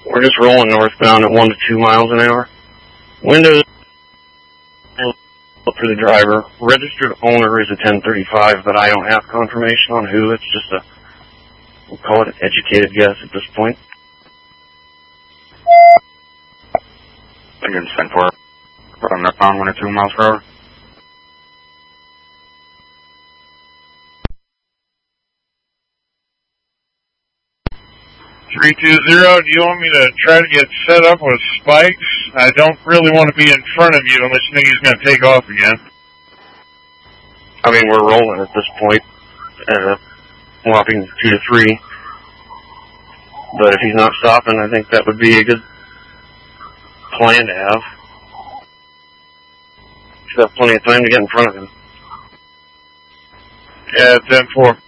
We're just rolling northbound at 1 to 2 miles an hour. Windows for the driver. Registered owner is a 1035, but I don't have confirmation on who. It's just a, we'll call it an educated guess at this point. I'm getting sent for it. From northbound 1 to 2 miles per hour. 320, do you want me to try to get set up with spikes? I don't really want to be in front of you unless you think he's going to take off again. I mean, we're rolling at this point, whopping 2 to 3. But if he's not stopping, I think that would be a good plan to have. Should have plenty of time to get in front of him. Yeah, 10-4.